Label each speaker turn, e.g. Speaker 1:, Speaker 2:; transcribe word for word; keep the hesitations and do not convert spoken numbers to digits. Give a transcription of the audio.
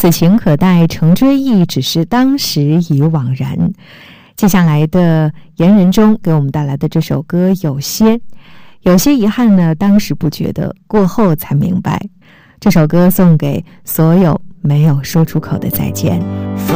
Speaker 1: 此情可待成追忆，只是当时已惘然。接下来的言人中给我们带来的这首歌，有些有些遗憾呢，当时不觉得，过后才明白。这首歌送给所有没有说出口的再见。